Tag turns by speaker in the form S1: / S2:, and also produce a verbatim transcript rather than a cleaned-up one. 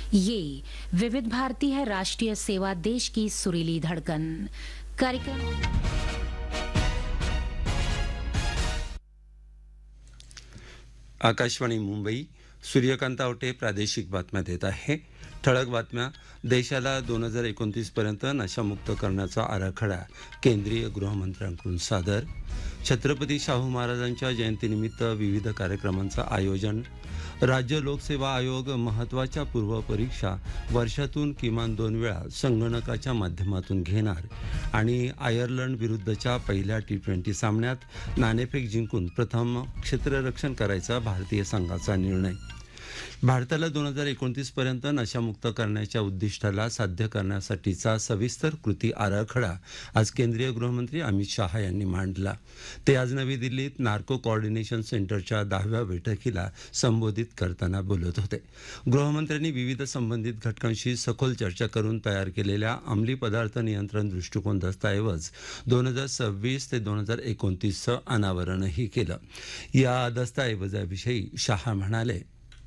S1: ये विविध भारती है, राष्ट्रीय सेवा, देश की सुरीली धड़कन। कार्यक्रम
S2: आकाशवाणी मुंबई. सूर्यकांत आवटे प्रादेशिक बातम्या देत आहे. ठळक बातम्या. देशाला दोन हजार एकोणतीस पर्यंत नशामुक्त करण्याचा आराखडा केंद्रीय गृहमंत्र्यांकडून सादर. छत्रपती शाहू महाराजांच्या जयंतीनिमित्त विविध कार्यक्रमांचं आयोजन. राज्य लोकसेवा आयोग महत्त्वाच्या पूर्वपरीक्षा वर्षातून किमान दोन वेळा संगणकाच्या माध्यमातून घेणार. आणि आयर्लंड विरुद्धच्या पहिल्या टी ट्वेंटी सामन्यात नाणेफेक जिंकून प्रथम क्षेत्ररक्षण करायचा भारतीय संघाचा निर्णय. भारताला दोन हजार एकोणतीस पर्यंत नशामुक्त करण्याच्या उद्दिष्टाला साध्य करण्यासाठीचा सविस्तर कृती आराखडा आज केंद्रीय गृहमंत्री अमित शहा यांनी मांडला. ते आज नवी दिल्लीत नार्को कोऑर्डिनेशन सेंटरच्या दहाव्या बैठकीला संबोधित करताना बोलत होते. गृहमंत्र्यांनी विविध संबंधित घटकांशी सखोल चर्चा करून तयार केलेल्या अंमली पदार्थ नियंत्रण दृष्टिकोन दस्तऐवज दोन हजार सव्वीस ते दोन हजार एकोणतीसचं अनावरणही केलं. या दस्तऐवजाविषयी शहा म्हणाले,